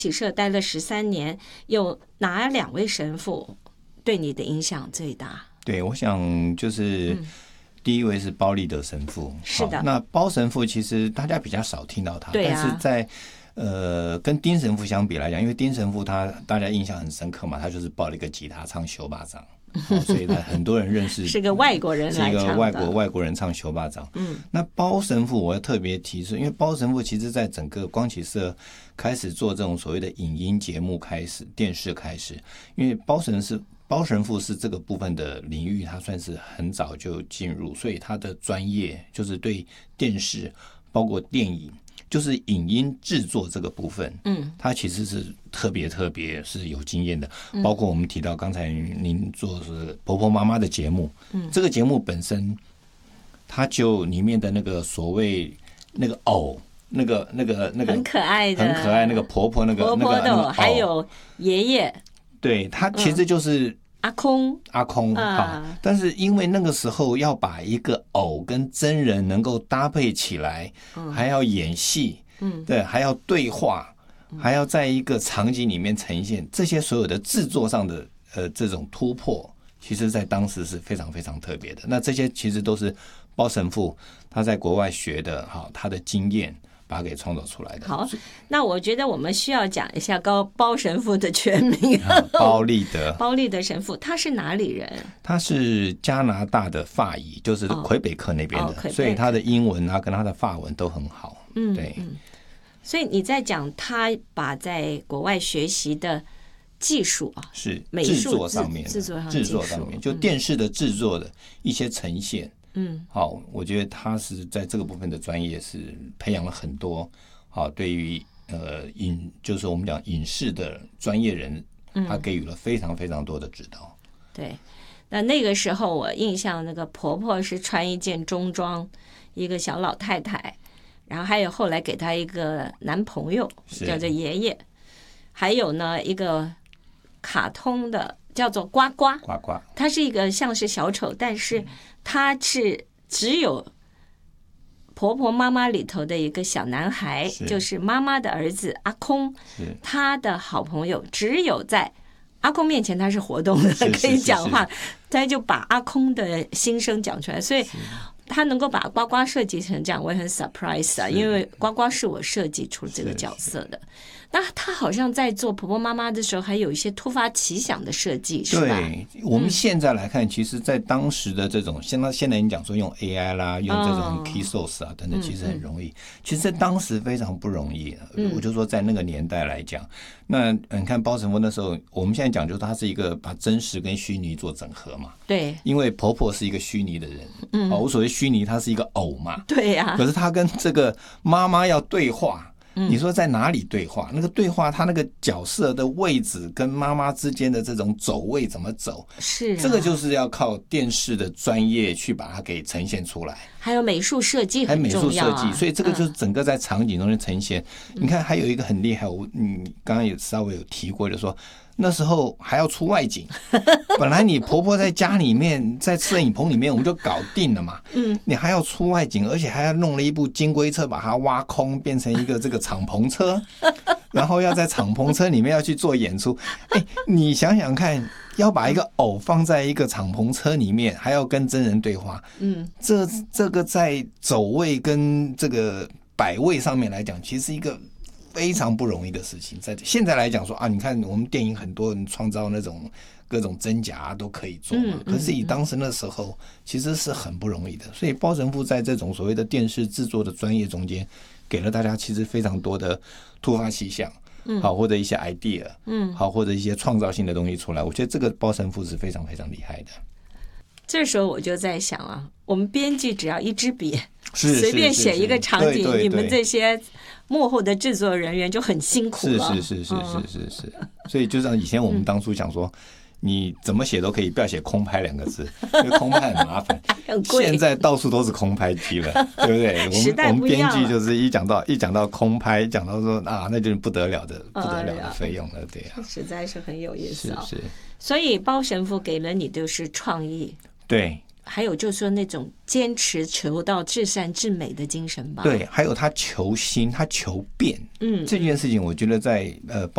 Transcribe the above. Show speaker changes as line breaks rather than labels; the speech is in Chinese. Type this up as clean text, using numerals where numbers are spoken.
启社待了13年，有哪2位神父对你的影响最大？
对，我想就是第一位是包立德神父。
是的，
那包神父其实大家比较少听到他，但是在跟丁神父相比来讲，因为丁神父大家印象很深刻嘛，他就是抱了一个吉他唱修巴掌。所以很多人认识
是个外国人来唱的，
是一个外国人唱修巴掌。那包神父我要特别提出，因为包神父其实在整个光启社开始做这种所谓的影音节目开始，电视开始，因为包神父是这个部分的领域，他算是很早就进入，所以他的专业就是对电视包括电影，就是影音制作这个部分，他其实是特别是有经验的。包括我们提到刚才您做的是婆婆妈妈的节目，这个节目本身，它就里面的那个所谓那个偶，那个
很可爱的，
很可爱那个婆婆那个
还有爷爷，
对，它其实就是
阿空
但是因为那个时候要把一个偶跟真人能够搭配起来，还要演戏，对，还要对话，还要在一个场景里面呈现，这些所有的制作上的这种突破，其实在当时是非常非常特别的。那这些其实都是包神父他在国外学的，他的经验把它给创造出来的。
好，那我觉得我们需要讲一下包神父的全名。
包立德，
包立德神父，他是哪里人？
他是加拿大的法裔，就是魁北克那边的，所以他的英文啊跟他的法文都很好。对。
所以你在讲他把在国外学习的技术啊，
是
美术
制作上面，就电视的制作的一些呈现。好，我觉得他是在这个部分的专业是培养了很多好，对于就是我们讲影视的专业人，他给予了非常非常多的指导。
对，那个时候我印象那个婆婆是穿一件中装，一个小老太太，然后还有后来给她一个男朋友叫做爷爷，还有呢一个卡通的叫做呱呱，他是一个像是小丑，但是他是只有婆婆妈妈里头的一个小男孩，就是妈妈的儿子阿空，他的好朋友，只有在阿空面前他是活动的，可以讲话，他就把阿空的心声讲出来，所以他能够把呱呱设计成这样，我也很 surprise 啊，因为呱呱是我设计出这个角色的。那他好像在做婆婆妈妈的时候还有一些突发奇想的设计，是吧？
对，我们现在来看，其实在当时的这种现在你讲说用 AI 啦，用这种 key source 啊等等，其实很容易，其实在当时非常不容易。我就说在那个年代来讲，那你看包神父那时候，我们现在讲就是他是一个把真实跟虚拟做整合嘛。
对，
因为婆婆是一个虚拟的人，我所谓虚拟，她是一个偶嘛。
对呀。
可是她跟这个妈妈要对话。你说在哪里对话？那个对话，他那个角色的位置跟妈妈之间的这种走位怎么走？
是、
这个就是要靠电视的专业去把它给呈现出来。
还有美术设计很重要、
还有美术设计，所以这个就是整个在场景中的呈现。你看，还有一个很厉害，你刚刚也稍微有提过，就说那时候还要出外景。本来你婆婆在家里面，在摄影棚里面我们就搞定了嘛。你还要出外景，而且还要弄了一部金龟车把它挖空，变成一个这个敞篷车，然后要在敞篷车里面要去做演出。你想想看，要把一个偶放在一个敞篷车里面，还要跟真人对话，这个在走位跟这个摆位上面来讲，其实是一个非常不容易的事情。在现在来讲说啊，你看我们电影很多人创造那种各种真假都可以做嘛，可是以当时那时候其实是很不容易的。所以包神父在这种所谓的电视制作的专业中间，给了大家其实非常多的突发奇想，好，或者一些 idea，好，或者一些创造性的东西出来。我觉得这个包神父是非常非常厉害的。
这时候我就在想啊，我们编剧只要一支笔，随便写一个场景，你们这些幕后的制作人员就很辛苦了。
是。所以就像以前我们当初想说，你怎么写都可以，不要写空拍2个字，因为空拍很麻烦。现在到处都是空拍机了，对不对？我们编剧就是一讲到空拍，讲到说啊，那就是不得了的费用了，对啊，
实在是很有意思啊。
是。
所以包神父给了你就是创意，
对。
还有就是说那种坚持求到至善至美的精神吧。
对，还有他求新，他求变。这件事情我觉得在